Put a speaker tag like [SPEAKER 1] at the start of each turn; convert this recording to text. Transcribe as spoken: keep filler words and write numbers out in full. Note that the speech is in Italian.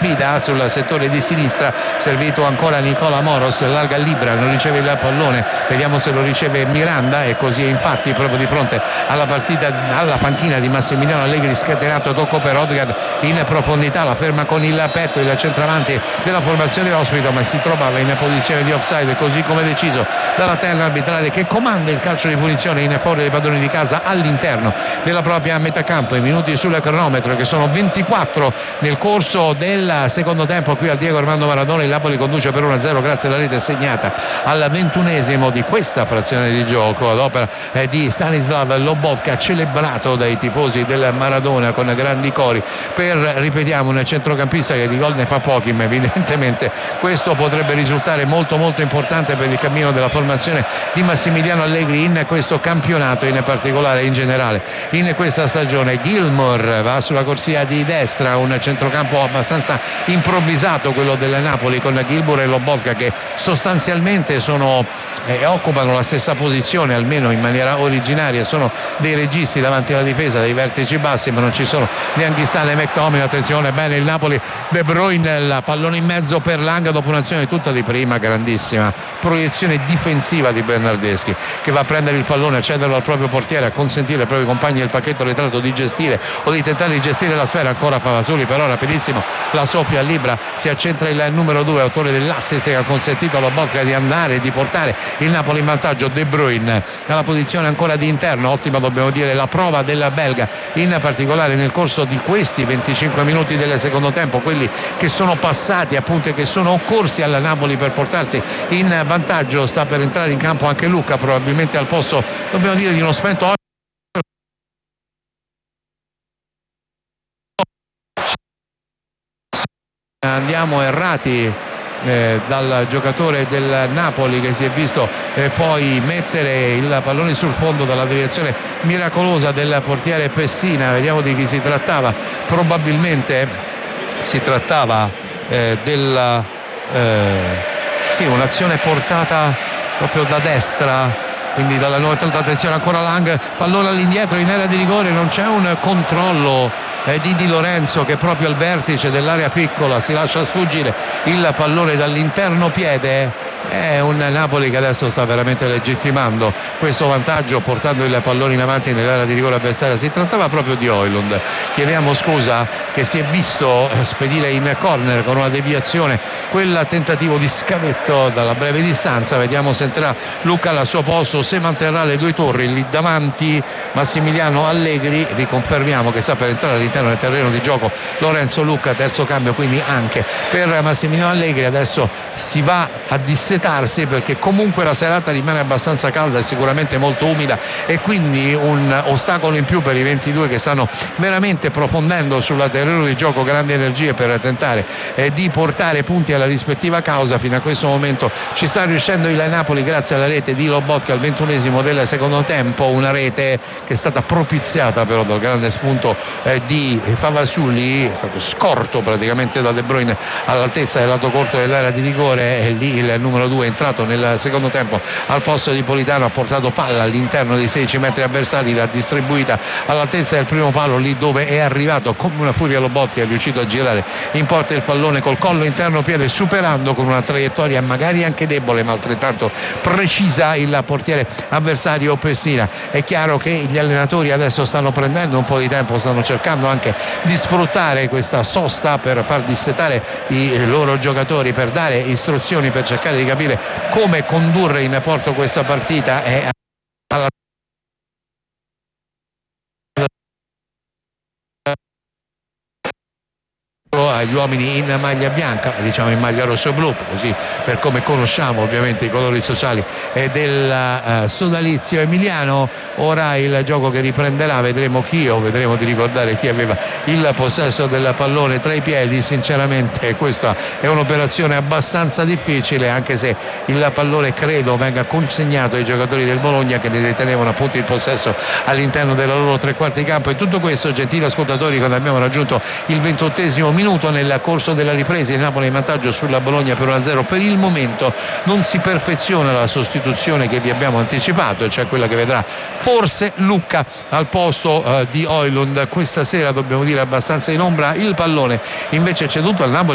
[SPEAKER 1] sfida sul settore di sinistra, servito ancora Nicola Moros, larga Libra, non riceve il pallone, vediamo se lo riceve Miranda, e così è infatti proprio di fronte alla partita, alla panchina di Massimiliano Allegri. Scatenato tocco per Odegaard in profondità, la ferma con il petto il centravanti della formazione ospite, ma si trovava in posizione di offside, così come deciso dalla terna arbitrale che comanda il calcio di punizione in favore dei padroni di casa all'interno della propria metà campo. I minuti sul cronometro, che sono ventiquattro nel corso del secondo tempo qui al Diego Armando Maradona. Il Napoli conduce per uno a zero grazie alla rete segnata al ventunesimo di questa frazione di gioco ad opera di Stanislav Lobotka, celebrato dai tifosi del Maradona con grandi cori per, ripetiamo, un centrocampista che di gol ne fa pochi, ma evidentemente questo potrebbe risultare molto molto importante per il cammino della formazione di Massimiliano Allegri in questo campionato, in particolare in generale in questa stagione. Gilmour va sulla corsia di destra, un centrocampo abbastanza improvvisato quello del Napoli, con Gilmour e Lobotka che sostanzialmente sono eh, occupano la stessa posizione, almeno in maniera originaria, sono dei registi davanti alla difesa, dei vertici bassi, ma non ci sono neanche Sale e McTominay. Attenzione, bene il Napoli, De Bruyne, il pallone in mezzo per Lang dopo un'azione tutta di prima, grandissima proiezione difensiva di Bernardeschi, che va a prendere il pallone, a cederlo al proprio portiere, a consentire ai propri compagni del pacchetto ritratto di gestire o di tentare di gestire la sfera. Ancora Favasuli, però rapidissimo la soffia a Libra, si accentra il numero due, autore dell'assist che ha consentito alla Botka di andare e di portare il Napoli in vantaggio. De Bruyne nella posizione ancora di interno, ottima dobbiamo dire la prova della belga, in particolare nel corso di questi venticinque minuti del secondo tempo, quelli che sono passati appunto e che sono occorsi alla Napoli per portarsi in vantaggio. Sta per entrare in campo anche Lucca, probabilmente al posto, dobbiamo dire, di uno spento. Andiamo errati eh, dal giocatore del Napoli, che si è visto eh, poi mettere il pallone sul fondo dalla deviazione miracolosa del portiere Pessina. Vediamo di chi si trattava, probabilmente si trattava eh, della eh, sì, un'azione portata proprio da destra, quindi dalla nuova attenzione ancora Lang, pallone all'indietro in area di rigore, non c'è un controllo eh, di Di Lorenzo, che proprio al vertice dell'area piccola si lascia sfuggire il pallone dall'interno piede. È un Napoli che adesso sta veramente legittimando questo vantaggio, portando il pallone in avanti nell'area di rigore avversaria. Si trattava proprio di Højlund, chiediamo scusa, che si è visto spedire in corner con una deviazione quel tentativo di scavetto dalla breve distanza. Vediamo se entrerà Lucca al suo posto, se manterrà le due torri lì davanti Massimiliano Allegri. Riconfermiamo che sta per entrare all'interno del terreno di gioco Lorenzo Lucca, terzo cambio quindi anche per Massimiliano Allegri. Adesso si va a dissetarsi, perché comunque la serata rimane abbastanza calda e sicuramente molto umida, e quindi un ostacolo in più per i ventidue che stanno veramente profondendo sul terreno di gioco grandi energie per tentare eh, di portare punti alla rispettiva causa. Fino a questo momento ci sta riuscendo il Napoli grazie alla rete di Lobotka al ventunesimo del secondo tempo, una rete che è stata propiziata però dal grande spunto eh, di Favasuli, è stato scorto praticamente da De Bruyne all'altezza del lato corto dell'area di rigore, e lì il numero due è entrato nel secondo tempo al posto di Politano, ha portato palla all'interno dei sedici metri avversari, l'ha distribuita all'altezza del primo palo, lì dove è arrivato come una furia Lobotka, è riuscito a girare in porta il pallone col collo interno piede, superando con una traiettoria magari anche debole ma altrettanto precisa il portiere avversario Pessina. È chiaro che gli allenatori adesso stanno prendendo un po' di tempo, stanno cercando anche di sfruttare questa sosta per far dissetare i loro giocatori, per dare istruzioni, per cercare di capire come condurre in porto questa partita. E alla agli uomini in maglia bianca, diciamo in maglia rosso e blu, così per come conosciamo ovviamente i colori sociali del uh, sodalizio emiliano. Ora il gioco che riprenderà, vedremo chi, o vedremo di ricordare chi aveva il possesso del pallone tra i piedi. Sinceramente questa è un'operazione abbastanza difficile, anche se il pallone credo venga consegnato ai giocatori del Bologna, che ne detenevano appunto il possesso all'interno della loro tre quarti di campo. E tutto questo, gentili ascoltatori, quando abbiamo raggiunto il ventottesimo minuto nel corso della ripresa, il Napoli in vantaggio sulla Bologna per uno a zero. Per il momento non si perfeziona la sostituzione che vi abbiamo anticipato, cioè quella che vedrà forse Lucca al posto eh, di Højlund. Questa sera dobbiamo dire abbastanza in ombra, il pallone invece ceduto al Napoli